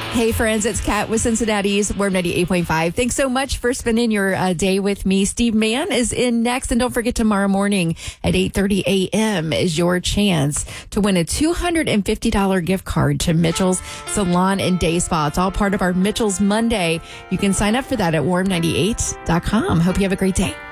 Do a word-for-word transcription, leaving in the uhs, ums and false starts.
Hey, friends, it's Kat with Cincinnati's Warm ninety-eight point five. Thanks so much for spending your uh, day with me. Steve Mann is in next. And don't forget, tomorrow morning at eight thirty a.m. is your chance to win a two hundred fifty dollars gift card to Mitchell's Salon and Day Spa. It's all part of our Mitchell's Monday. You can sign up for that at warm ninety-eight dot com. Hope you have a great day.